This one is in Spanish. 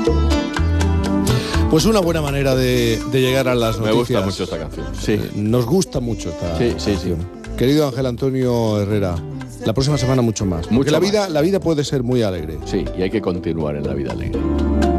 Pues una buena manera de llegar a las noticias. Me gusta mucho esta canción. Sí. Nos gusta mucho esta canción. Querido Ángel Antonio Herrera, la próxima semana mucho más. Porque la vida puede ser muy alegre. Sí, y hay que continuar en la vida alegre.